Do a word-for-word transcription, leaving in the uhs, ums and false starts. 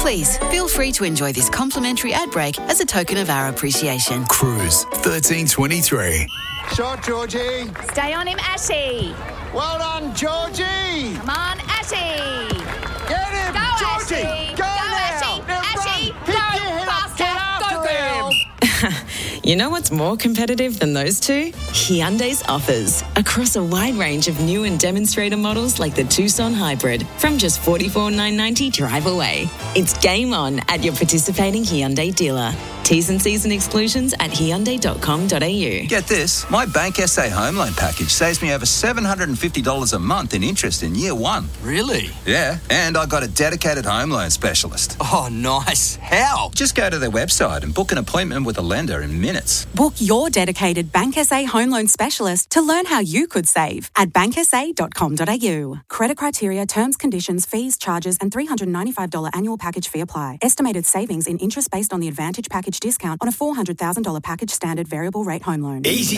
Please, feel free to enjoy this complimentary ad break as a token of our appreciation. Cruise thirteen twenty-three. Shot, Georgie. Stay on him, Ashy. Well done, Georgie. Come on, Ashy. Get him, Go, Georgie. Ashy. Go, Go, now. Ashy. Now Ashy, run. go Pick your head up. Get faster. after Go, girl. him. You know what's more competitive than those two? Hyundai's offers. Across a wide range of new and demonstrator models like the Tucson Hybrid from just forty-four thousand nine hundred ninety dollars drive away. It's game on at your participating Hyundai dealer. T's and C's and exclusions at hyundai dot com dot a u. Get this, my Bank S A home loan package saves me over seven hundred fifty dollars a month in interest in year one. Really? Yeah, and I got a dedicated home loan specialist. Oh, nice. How? Just go to their website and book an appointment with a lender in minutes. Book your dedicated Bank S A home loan specialist to learn how you could save at bank s a dot com dot a u. Credit criteria, terms, conditions, fees, charges, and three hundred ninety-five dollars annual package fee apply. Estimated savings in interest based on the Advantage package discount on a four hundred thousand dollars package standard variable rate home loan. Easy